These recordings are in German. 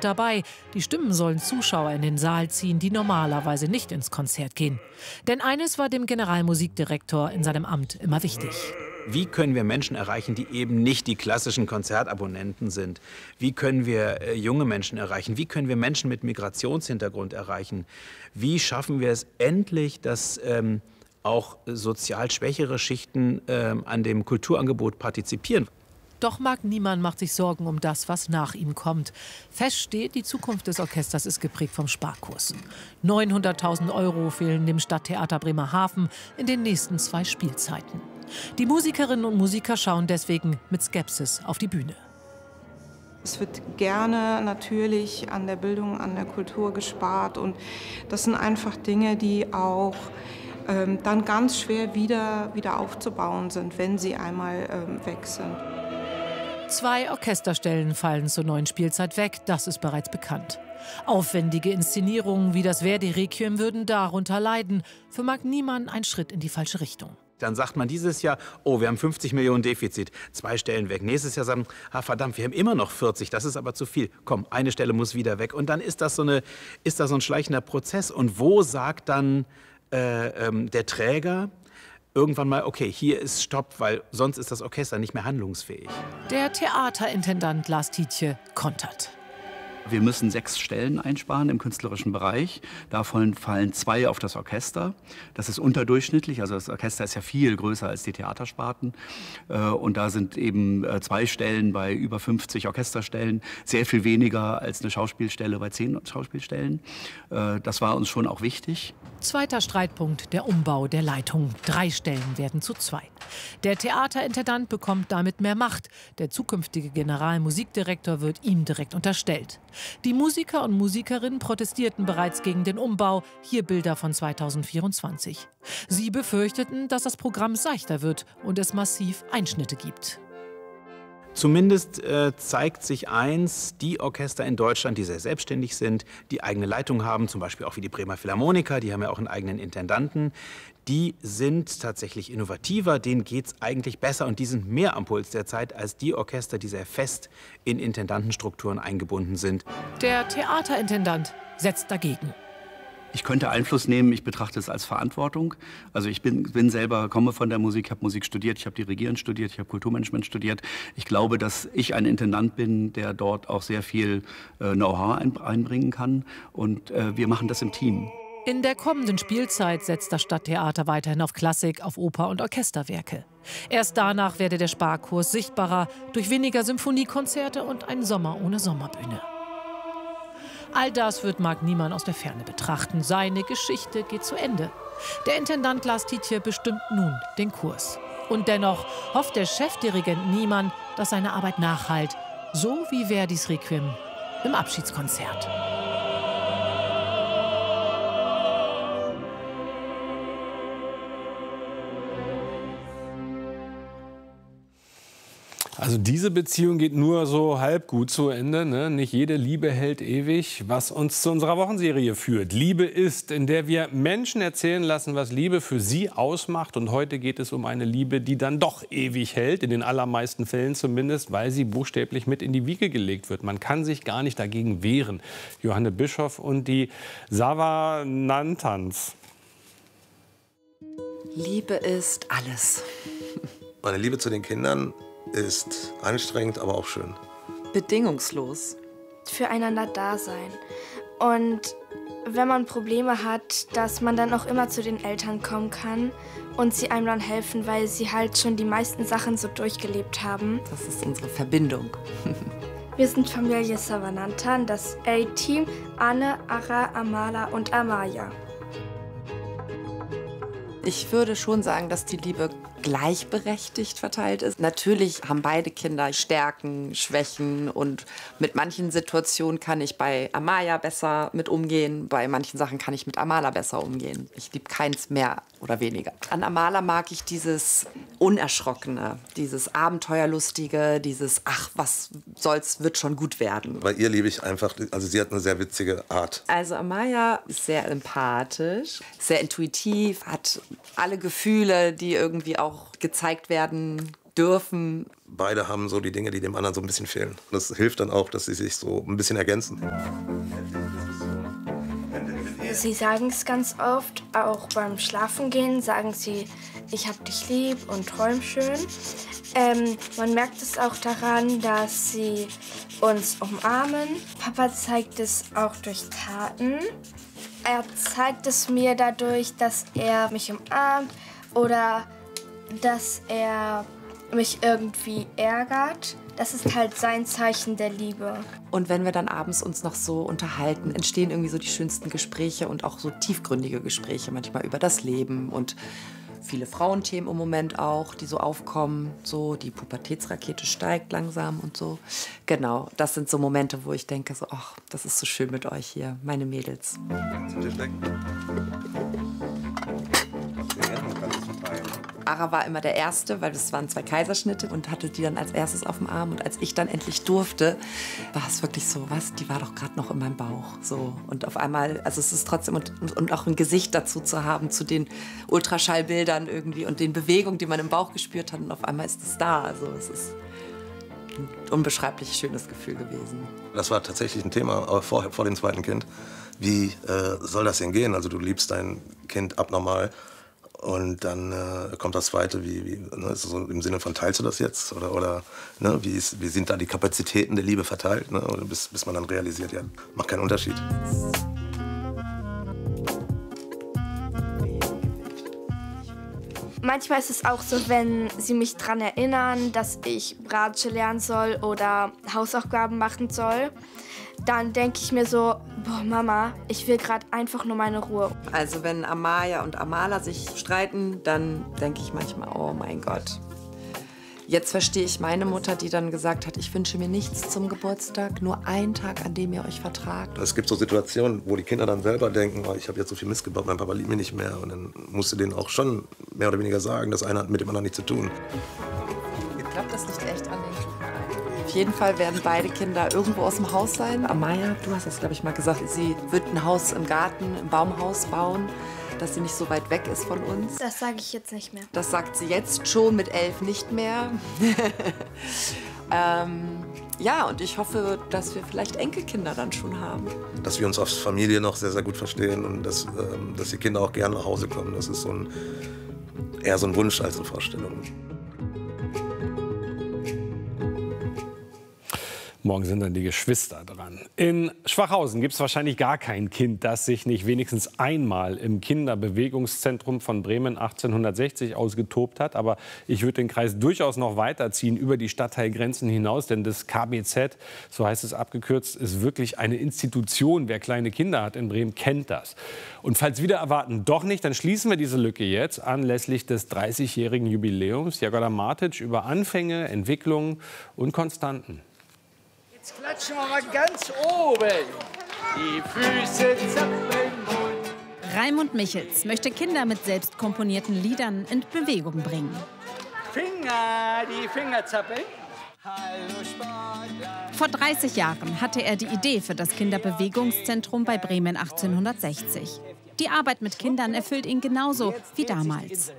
sind dabei. Die Stimmen sollen Zuschauer in den Saal ziehen, die normalerweise nicht ins Konzert gehen. Denn eines war dem Generalmusikdirektor in seinem Amt immer wichtig. Wie können wir Menschen erreichen, die eben nicht die klassischen Konzertabonnenten sind? Wie können wir junge Menschen erreichen? Wie können wir Menschen mit Migrationshintergrund erreichen? Wie schaffen wir es endlich, dass auch sozial schwächere Schichten an dem Kulturangebot partizipieren? Doch Marc Niemann macht sich Sorgen um das, was nach ihm kommt. Fest steht, die Zukunft des Orchesters ist geprägt vom Sparkurs. 900.000 € fehlen dem Stadttheater Bremerhaven in den nächsten 2 Spielzeiten. Die Musikerinnen und Musiker schauen deswegen mit Skepsis auf die Bühne. Es wird gerne natürlich an der Bildung, an der Kultur gespart. Und das sind einfach Dinge, die auch dann ganz schwer wieder aufzubauen sind, wenn sie einmal weg sind. 2 Orchesterstellen fallen zur neuen Spielzeit weg, das ist bereits bekannt. Aufwendige Inszenierungen wie das Verdi-Requiem würden darunter leiden. Für Marc Niemann ein Schritt in die falsche Richtung. Dann sagt man dieses Jahr, oh, wir haben 50 Millionen Defizit, 2 Stellen weg. Nächstes Jahr sagen, ah, verdammt, wir haben immer noch 40, das ist aber zu viel. Komm, eine Stelle muss wieder weg. Und dann ist das so ein schleichender Prozess. Und wo sagt dann der Träger irgendwann mal, okay, hier ist Stopp, weil sonst ist das Orchester nicht mehr handlungsfähig? Der Theaterintendant Lars Tiedtje kontert. Wir müssen 6 Stellen einsparen im künstlerischen Bereich. Davon fallen 2 auf das Orchester. Das ist unterdurchschnittlich. Also das Orchester ist ja viel größer als die Theatersparten. Und da sind eben 2 Stellen bei über 50 Orchesterstellen sehr viel weniger als eine Schauspielstelle bei 10 Schauspielstellen. Das war uns schon auch wichtig. Zweiter Streitpunkt, der Umbau der Leitung. 3 Stellen werden zu 2. Der Theaterintendant bekommt damit mehr Macht. Der zukünftige Generalmusikdirektor wird ihm direkt unterstellt. Die Musiker und Musikerinnen protestierten bereits gegen den Umbau. Hier Bilder von 2024. Sie befürchteten, dass das Programm seichter wird und es massiv Einschnitte gibt. Zumindest zeigt sich eins, die Orchester in Deutschland, die sehr selbstständig sind, die eigene Leitung haben, zum Beispiel auch wie die Bremer Philharmoniker, die haben ja auch einen eigenen Intendanten, die sind tatsächlich innovativer, denen geht es eigentlich besser und die sind mehr am Puls der Zeit als die Orchester, die sehr fest in Intendantenstrukturen eingebunden sind. Der Theaterintendant setzt dagegen. Ich könnte Einfluss nehmen, ich betrachte es als Verantwortung. Also ich bin selber, komme von der Musik, habe Musik studiert, ich habe Dirigieren studiert, ich habe Kulturmanagement studiert. Ich glaube, dass ich ein Intendant bin, der dort auch sehr viel Know-how einbringen kann. Und wir machen das im Team. In der kommenden Spielzeit setzt das Stadttheater weiterhin auf Klassik, auf Oper- und Orchesterwerke. Erst danach werde der Sparkurs sichtbarer durch weniger Symphoniekonzerte und einen Sommer ohne Sommerbühne. All das wird Marc Niemann aus der Ferne betrachten. Seine Geschichte geht zu Ende. Der Intendant Lars Tiedtje bestimmt nun den Kurs. Und dennoch hofft der Chefdirigent Niemann, dass seine Arbeit nachhallt. So wie Verdis Requiem im Abschiedskonzert. Also diese Beziehung geht nur so halb gut zu Ende. Ne? Nicht jede Liebe hält ewig, was uns zu unserer Wochenserie führt. Liebe ist, in der wir Menschen erzählen lassen, was Liebe für sie ausmacht. Und heute geht es um eine Liebe, die dann doch ewig hält, in den allermeisten Fällen zumindest, weil sie buchstäblich mit in die Wiege gelegt wird. Man kann sich gar nicht dagegen wehren. Johanne Bischoff und die Savanantans. Liebe ist alles. Meine Liebe zu den Kindern ist anstrengend, aber auch schön. Bedingungslos. Füreinander da sein. Und wenn man Probleme hat, dass man dann auch immer zu den Eltern kommen kann und sie einem dann helfen, weil sie halt schon die meisten Sachen so durchgelebt haben. Das ist unsere Verbindung. Wir sind Familie Savanantan, das A-Team, Anne, Ara, Amala und Amaya. Ich würde schon sagen, dass die Liebe gleichberechtigt verteilt ist. Natürlich haben beide Kinder Stärken, Schwächen und mit manchen Situationen kann ich bei Amaya besser mit umgehen, bei manchen Sachen kann ich mit Amala besser umgehen. Ich liebe keins mehr oder weniger. An Amala mag ich dieses Unerschrockene, dieses Abenteuerlustige, dieses ach, was soll's, wird schon gut werden. Bei ihr liebe ich einfach, also sie hat eine sehr witzige Art. Also Amaya ist sehr empathisch, sehr intuitiv, hat alle Gefühle, die irgendwie auch gezeigt werden dürfen, beide haben so die Dinge, die dem anderen so ein bisschen fehlen. Das hilft dann auch, dass sie sich so ein bisschen ergänzen. Sie sagen es ganz oft, auch beim Schlafengehen sagen sie, ich hab dich lieb und träum schön. Man merkt es auch daran, dass sie uns umarmen. Papa zeigt es auch durch Taten. Er zeigt es mir dadurch, dass er mich umarmt oder dass er mich irgendwie ärgert. Das ist halt sein Zeichen der Liebe. Und wenn wir dann abends uns noch so unterhalten, entstehen irgendwie so die schönsten Gespräche und auch so tiefgründige Gespräche, manchmal über das Leben und viele Frauenthemen im Moment auch, die so aufkommen. So die Pubertätsrakete steigt langsam und so. Genau, das sind so Momente, wo ich denke, so, ach, das ist so schön mit euch hier, meine Mädels. Ara war immer der Erste, weil das waren 2 Kaiserschnitte und hatte die dann als erstes auf dem Arm. Und als ich dann endlich durfte, war es wirklich so, was, die war doch gerade noch in meinem Bauch. So. Und auf einmal, also es ist trotzdem, und auch ein Gesicht dazu zu haben, zu den Ultraschallbildern irgendwie und den Bewegungen, die man im Bauch gespürt hat. Und auf einmal ist es da. Also es ist ein unbeschreiblich schönes Gefühl gewesen. Das war tatsächlich ein Thema vor dem zweiten Kind. Wie soll das denn gehen? Also du liebst dein Kind abnormal. Und dann kommt das Zweite, ne, ist so im Sinne von, teilst du das jetzt? Oder ne, wie sind da die Kapazitäten der Liebe verteilt? Ne? Oder bis man dann realisiert, ja, macht keinen Unterschied. Manchmal ist es auch so, wenn sie mich daran erinnern, dass ich Bratsche lernen soll oder Hausaufgaben machen soll, dann denke ich mir so, boah Mama, ich will gerade einfach nur meine Ruhe. Also wenn Amaya und Amala sich streiten, dann denke ich manchmal, oh mein Gott. Jetzt verstehe ich meine Mutter, die dann gesagt hat, ich wünsche mir nichts zum Geburtstag, nur einen Tag, an dem ihr euch vertragt. Es gibt so Situationen, wo die Kinder dann selber denken, oh, ich habe jetzt so viel Mist gebaut, mein Papa liebt mich nicht mehr. Und dann musst du denen auch schon mehr oder weniger sagen, das eine hat mit dem anderen nichts zu tun. Ich glaube, das liegt echt an den Kindern. Auf jeden Fall werden beide Kinder irgendwo aus dem Haus sein. Amaya, du hast das, glaube ich, mal gesagt, sie wird ein Haus im Garten, im Baumhaus bauen, dass sie nicht so weit weg ist von uns. Das sage ich jetzt nicht mehr. Das sagt sie jetzt schon, mit 11 nicht mehr. Ja, und ich hoffe, dass wir vielleicht Enkelkinder dann schon haben. Dass wir uns als Familie noch sehr, sehr gut verstehen und dass die Kinder auch gerne nach Hause kommen. Das ist eher so ein Wunsch als eine Vorstellung. Morgen sind dann die Geschwister dran. In Schwachhausen gibt es wahrscheinlich gar kein Kind, das sich nicht wenigstens einmal im Kinderbewegungszentrum von Bremen 1860 ausgetobt hat. Aber ich würde den Kreis durchaus noch weiterziehen über die Stadtteilgrenzen hinaus. Denn das KBZ, so heißt es abgekürzt, ist wirklich eine Institution. Wer kleine Kinder hat in Bremen, kennt das. Und falls wieder erwarten doch nicht, dann schließen wir diese Lücke jetzt anlässlich des 30-jährigen Jubiläums. Jagoda Martic über Anfänge, Entwicklungen und Konstanten. Jetzt klatschen wir mal ganz oben. Die Füße zappeln. Raimund Michels möchte Kinder mit selbst komponierten Liedern in Bewegung bringen. Die Finger zappeln. Hallo Sportler. Vor 30 Jahren hatte er die Idee für das Kinderbewegungszentrum bei Bremen 1860. Die Arbeit mit Kindern erfüllt ihn genauso wie damals.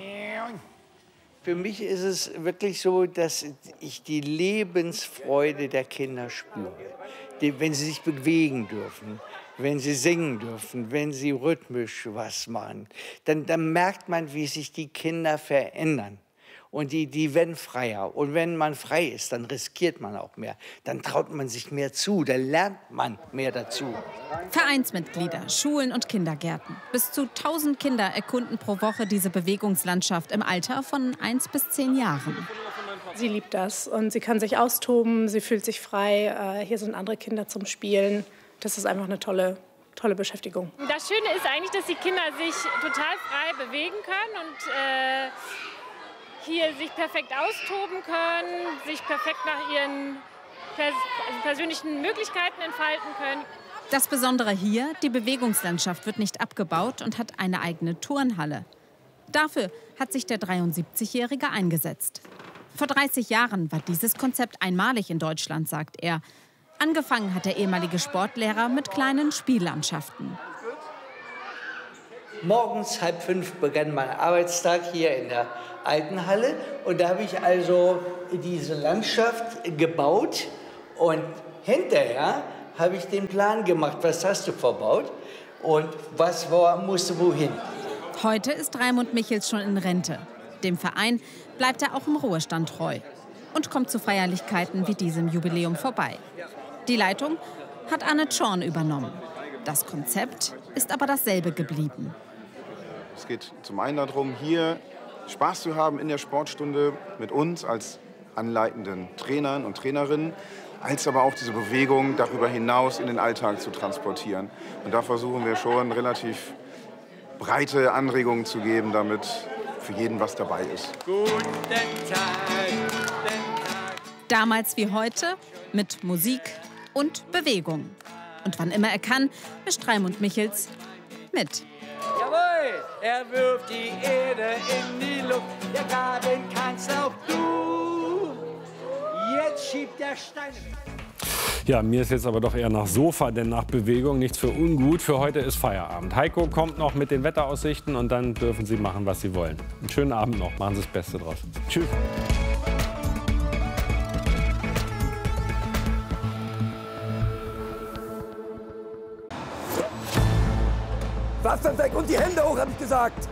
Für mich ist es wirklich so, dass ich die Lebensfreude der Kinder spüre. Wenn sie sich bewegen dürfen, wenn sie singen dürfen, wenn sie rhythmisch was machen, dann merkt man, wie sich die Kinder verändern. Und die werden freier. Und wenn man frei ist, dann riskiert man auch mehr. Dann traut man sich mehr zu, dann lernt man mehr dazu. Vereinsmitglieder, Schulen und Kindergärten. Bis zu 1000 Kinder erkunden pro Woche diese Bewegungslandschaft im Alter von 1 bis 10 Jahren. Sie liebt das und sie kann sich austoben, sie fühlt sich frei. Hier sind andere Kinder zum Spielen. Das ist einfach eine tolle Beschäftigung. Das Schöne ist eigentlich, dass die Kinder sich total frei bewegen können und hier sich perfekt austoben können, sich perfekt nach ihren persönlichen Möglichkeiten entfalten können. Das Besondere hier, die Bewegungslandschaft wird nicht abgebaut und hat eine eigene Turnhalle. Dafür hat sich der 73-Jährige eingesetzt. Vor 30 Jahren war dieses Konzept einmalig in Deutschland, sagt er. Angefangen hat der ehemalige Sportlehrer mit kleinen Spiellandschaften. Morgens 4:30 begann mein Arbeitstag hier in der alten Halle. Und da habe ich also diese Landschaft gebaut und hinterher habe ich den Plan gemacht, was hast du verbaut und was musste wohin. Heute ist Raimund Michels schon in Rente. Dem Verein bleibt er auch im Ruhestand treu und kommt zu Feierlichkeiten wie diesem Jubiläum vorbei. Die Leitung hat Anne Zorn übernommen. Das Konzept ist aber dasselbe geblieben. Es geht zum einen darum, hier Spaß zu haben in der Sportstunde mit uns als anleitenden Trainern und Trainerinnen, als aber auch diese Bewegung darüber hinaus in den Alltag zu transportieren. Und da versuchen wir schon relativ breite Anregungen zu geben, damit für jeden was dabei ist. Guten Tag. Damals wie heute mit Musik und Bewegung. Und wann immer er kann, mischt Raimund Michels mit. Jawohl, er wirft die Erde in die Luft, der graben kannst auch du. Jetzt schiebt der Stein. Ja, mir ist jetzt aber doch eher nach Sofa, denn nach Bewegung nichts für ungut. Für heute ist Feierabend. Heiko kommt noch mit den Wetteraussichten und dann dürfen Sie machen, was Sie wollen. Einen schönen Abend noch. Machen Sie das Beste draus. Tschüss. Wasser weg und die Hände hoch, hab ich gesagt.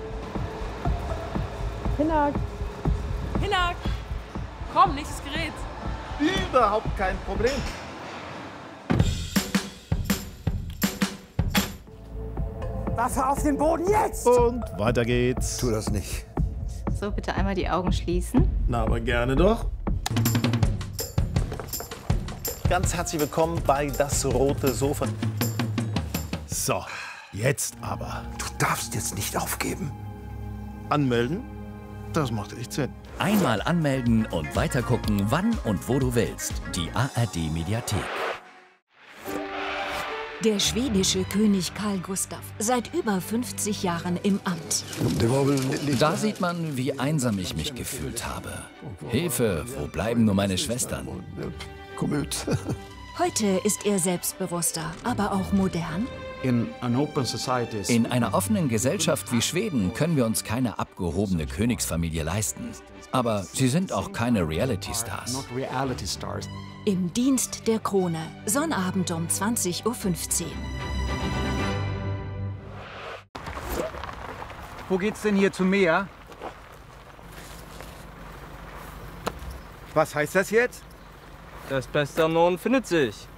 Hinak. Hinak. Komm, nächstes Gerät. Überhaupt kein Problem. Wasser auf den Boden jetzt! Und weiter geht's. Tu das nicht. So, bitte einmal die Augen schließen. Na, aber gerne doch. Ganz herzlich willkommen bei Das Rote Sofa. So, jetzt aber. Du darfst jetzt nicht aufgeben. Anmelden? Das macht echt Sinn. Einmal anmelden und weitergucken, wann und wo du willst. Die ARD Mediathek. Der schwedische König Carl Gustaf, seit über 50 Jahren im Amt. Da sieht man, wie einsam ich mich gefühlt habe. Hilfe, wo bleiben nur meine Schwestern? Heute ist er selbstbewusster, aber auch modern. In einer offenen Gesellschaft wie Schweden können wir uns keine abgehobene Königsfamilie leisten. Aber sie sind auch keine Reality-Stars. Im Dienst der Krone, Sonnabend um 20:15 Uhr. Wo geht's denn hier zum Meer? Was heißt das jetzt? Das Beste am Norden findet sich.